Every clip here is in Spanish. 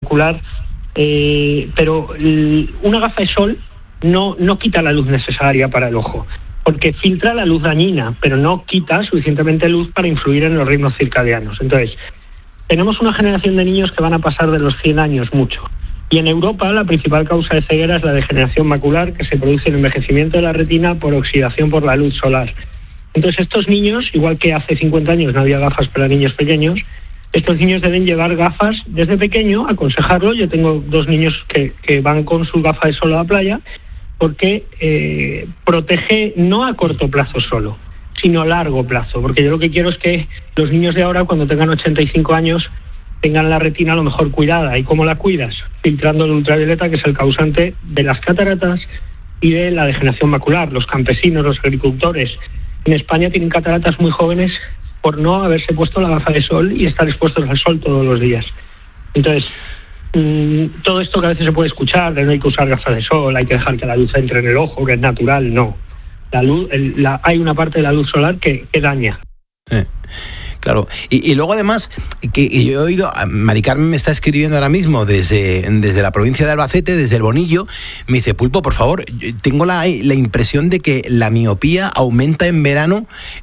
ocular, pero una gafa de sol no quita la luz necesaria para el ojo, porque filtra la luz dañina, pero no quita suficientemente luz para influir en los ritmos circadianos. Entonces, tenemos una generación de niños que van a pasar de los 100 años mucho. Y en Europa la principal causa de ceguera es la degeneración macular, que se produce en el envejecimiento de la retina por oxidación por la luz solar. Entonces estos niños, igual que hace 50 años no había gafas para niños pequeños, estos niños deben llevar gafas desde pequeño, aconsejarlo. Yo tengo 2 niños que van con su gafa de sol a la playa, porque protege no a corto plazo solo, sino a largo plazo. Porque yo lo que quiero es que los niños de ahora, cuando tengan 85 años, tengan la retina a lo mejor cuidada. ¿Y cómo la cuidas? Filtrando el ultravioleta, que es el causante de las cataratas y de la degeneración macular. Los campesinos, los agricultores en España tienen cataratas muy jóvenes por no haberse puesto la gafa de sol y estar expuestos al sol todos los días. Entonces, todo esto que a veces se puede escuchar, de no hay que usar gafas de sol, hay que dejar que la luz entre en el ojo, que es natural, no. La luz, hay una parte de la luz solar que daña. Claro, y luego además, que yo he oído, Mari Carmen me está escribiendo ahora mismo desde la provincia de Albacete, desde el Bonillo, me dice: Pulpo, por favor, tengo la impresión de que la miopía aumenta en verano,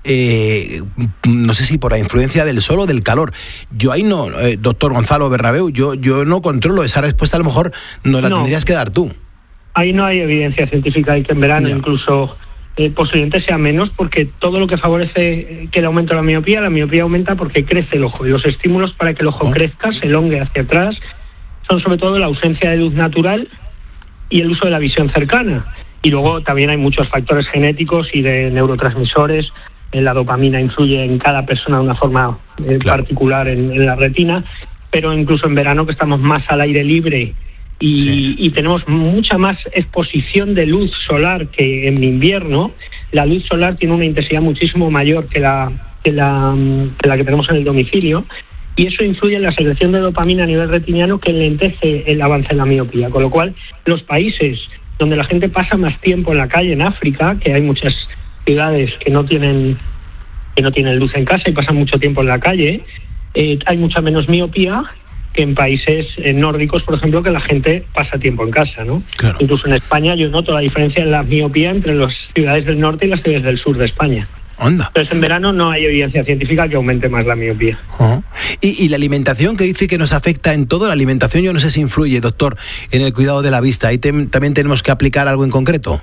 no sé si por la influencia del sol o del calor. Yo ahí no, doctor Gonzalo Bernabéu, yo no controlo esa respuesta, a lo mejor nos la tendrías que dar tú. Ahí no hay evidencia científica de que en verano incluso posiblemente sea menos, porque todo lo que favorece que el aumento de la miopía aumenta porque crece el ojo, y los estímulos para que el ojo crezca, se elongue hacia atrás, son sobre todo la ausencia de luz natural y el uso de la visión cercana. Y luego también hay muchos factores genéticos y de neurotransmisores. La dopamina influye en cada persona de una forma particular en la retina, pero incluso en verano, que estamos más al aire libre y tenemos mucha más exposición de luz solar que en invierno, la luz solar tiene una intensidad muchísimo mayor que la que tenemos en el domicilio, y eso influye en la secreción de dopamina a nivel retiniano, que lentece el avance de la miopía. Con lo cual, los países donde la gente pasa más tiempo en la calle, en África, que hay muchas ciudades que no tienen luz en casa y pasan mucho tiempo en la calle, hay mucha menos miopía que en países nórdicos, por ejemplo, que la gente pasa tiempo en casa, ¿no? Claro. Incluso en España yo noto la diferencia en la miopía entre las ciudades del norte y las ciudades del sur de España. Onda. Entonces en verano no hay evidencia científica que aumente más la miopía. Uh-huh. Y la alimentación, que dice que nos afecta en todo, la alimentación yo no sé si influye, doctor, en el cuidado de la vista. ¿Ahí también tenemos que aplicar algo en concreto?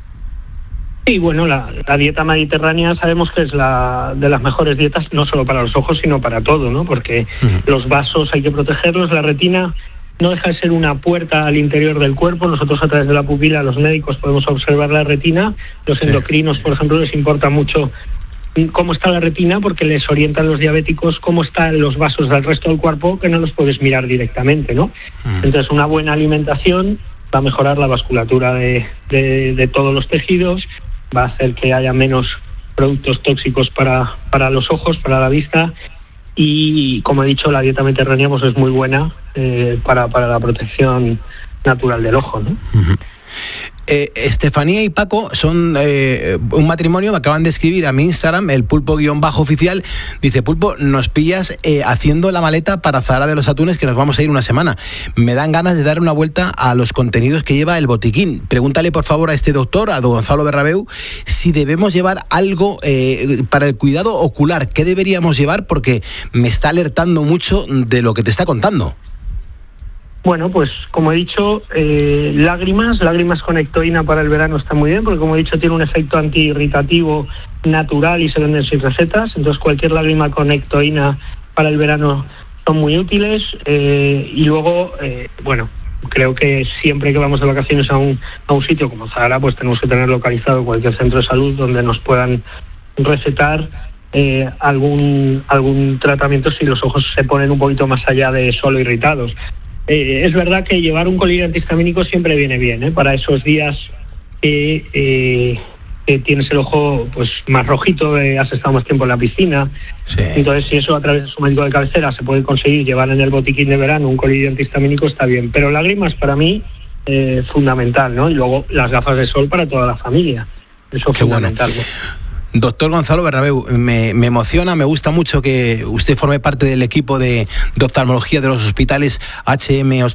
Sí, bueno, la dieta mediterránea sabemos que es de las mejores dietas, no solo para los ojos, sino para todo, ¿no? Porque los vasos hay que protegerlos, la retina no deja de ser una puerta al interior del cuerpo. Nosotros, a través de la pupila, los médicos, podemos observar la retina. Los endocrinos, por ejemplo, les importa mucho cómo está la retina, porque les orientan los diabéticos cómo están los vasos del resto del cuerpo, que no los puedes mirar directamente, ¿no? Entonces, una buena alimentación va a mejorar la vasculatura de todos los tejidos, va a hacer que haya menos productos tóxicos para los ojos, para la vista, y, como he dicho, la dieta mediterránea pues es muy buena para la protección natural del ojo, ¿no? Uh-huh. Estefanía y Paco son un matrimonio, me acaban de escribir a mi Instagram, el pulpo_oficial, dice: Pulpo, nos pillas haciendo la maleta para Zahara de los Atunes, que nos vamos a ir una semana. Me dan ganas de dar una vuelta a los contenidos que lleva el botiquín. Pregúntale por favor a este doctor, a don Gonzalo Bernabéu, si debemos llevar algo para el cuidado ocular. ¿Qué deberíamos llevar? Porque me está alertando mucho de lo que te está contando. Bueno, pues como he dicho, lágrimas con ectoína para el verano está muy bien, porque como he dicho tiene un efecto antiirritativo natural y se venden sin recetas. Entonces cualquier lágrima con ectoína para el verano son muy útiles. Y luego, bueno, creo que siempre que vamos de vacaciones a un sitio como Zahara, pues tenemos que tener localizado cualquier centro de salud donde nos puedan recetar algún tratamiento si los ojos se ponen un poquito más allá de solo irritados. Es verdad que llevar un colírio antihistamínico siempre viene bien, para esos días que tienes el ojo pues más rojito, has estado más tiempo en la piscina. Sí. Entonces, si eso a través de su médico de cabecera se puede conseguir llevar en el botiquín de verano un colírio antihistamínico, está bien. Pero lágrimas para mí fundamental, ¿no? Y luego las gafas de sol para toda la familia. Eso es fundamental, bueno. Doctor Gonzalo Bernabéu, me emociona, me gusta mucho que usted forme parte del equipo de oftalmología de los hospitales HM